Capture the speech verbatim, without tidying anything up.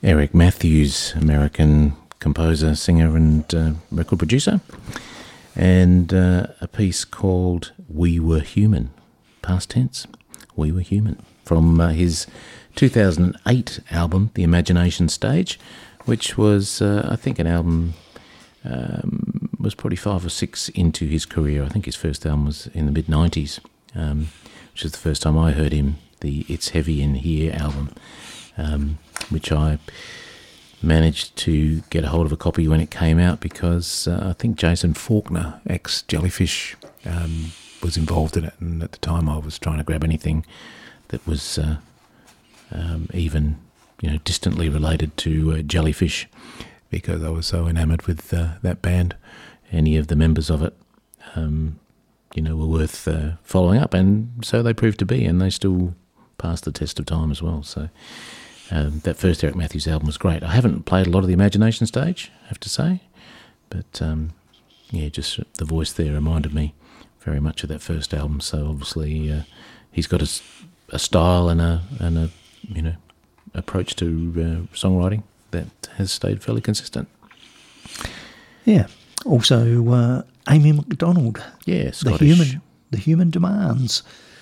Eric Matthews, American composer, singer and uh, record producer, and uh, a piece called We Were Human, past tense, We Were Human, from uh, his two thousand eight album, The Imagination Stage, which was, uh, I think, an album, um, was probably five or six into his career. I think his first album was in the mid nineties, um, which is the first time I heard him, the It's Heavy in Here album, um, which I managed to get a hold of a copy when it came out because uh, I think Jason Faulkner, ex-Jellyfish, um, was involved in it, and at the time I was trying to grab anything that was uh, um, even, you know, distantly related to uh, Jellyfish, because I was so enamoured with uh, that band. Any of the members of it, um, you know, were worth uh, following up, and so they proved to be, and they still pass the test of time as well. So um, that first Eric Matthews album was great. I haven't played a lot of the Imagination Stage, I have to say, but um, yeah, just the voice there reminded me very much of that first album. So obviously uh, he's got a, a style and a and a you know approach to uh, songwriting that has stayed fairly consistent. Yeah. Also, uh, Amy MacDonald. Yeah, Scottish. The Human, the Human Demands.